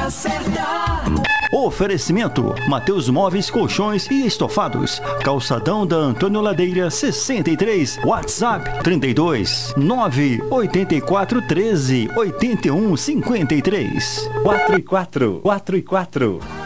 hora certa. Oferecimento: Mateus Móveis, Colchões e Estofados. Calçadão da Antônio Ladeira 63. WhatsApp 32 984 13 81 53. 4 e 4.